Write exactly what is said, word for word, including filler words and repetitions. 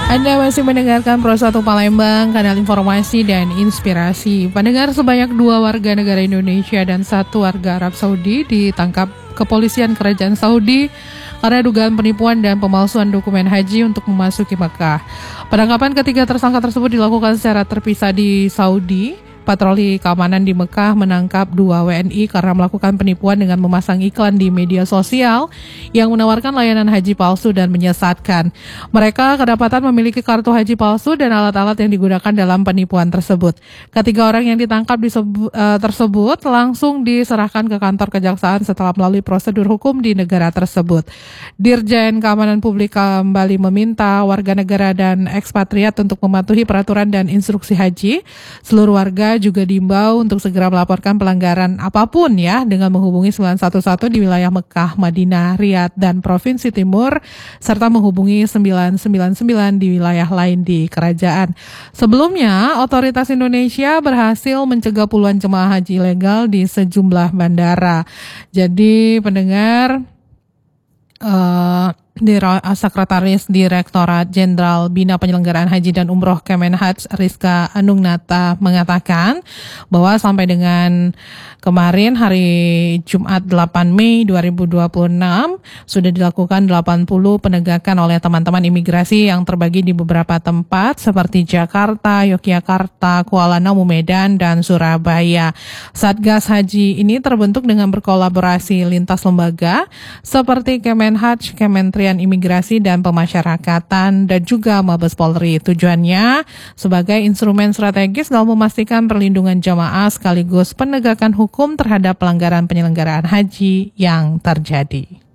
Anda masih mendengarkan Pro satu Palembang, kanal informasi dan inspirasi. Pendengar, sebanyak dua warga negara Indonesia dan satu warga Arab Saudi ditangkap kepolisian kerajaan Saudi karena dugaan penipuan dan pemalsuan dokumen haji untuk memasuki Mekah. Penangkapan ketiga tersangka tersebut dilakukan secara terpisah di Saudi. Patroli keamanan di Mekah menangkap dua W N I karena melakukan penipuan dengan memasang iklan di media sosial yang menawarkan layanan haji palsu dan menyesatkan. Mereka kedapatan memiliki kartu haji palsu dan alat-alat yang digunakan dalam penipuan tersebut. Ketiga orang yang ditangkap disebut, uh, tersebut langsung diserahkan ke kantor kejaksaan setelah melalui prosedur hukum di negara tersebut. Dirjen Keamanan Publik kembali meminta warga negara dan ekspatriat untuk mematuhi peraturan dan instruksi haji. Seluruh warga juga diimbau untuk segera melaporkan pelanggaran apapun ya dengan menghubungi sembilan satu satu di wilayah Mekah, Madinah, Riyadh, dan Provinsi Timur serta menghubungi sembilan sembilan sembilan di wilayah lain di kerajaan. Sebelumnya, otoritas Indonesia berhasil mencegah puluhan jemaah haji ilegal di sejumlah bandara. Jadi pendengar, uh, Sekretaris Direktorat Jenderal Bina Penyelenggaraan Haji dan Umroh Kemenhaj Rizka Anungnata mengatakan bahwa sampai dengan kemarin hari Jumat delapan Mei dua ribu dua puluh enam sudah dilakukan delapan puluh penegakan oleh teman-teman imigrasi yang terbagi di beberapa tempat seperti Jakarta, Yogyakarta, Kuala Namu, Medan, dan Surabaya. Satgas Haji ini terbentuk dengan berkolaborasi lintas lembaga seperti Kemenhaj, Kementerian Imigrasi dan Pemasyarakatan, dan juga Mabes Polri. Tujuannya sebagai instrumen strategis dalam memastikan perlindungan jamaah sekaligus penegakan hukum terhadap pelanggaran penyelenggaraan haji yang terjadi.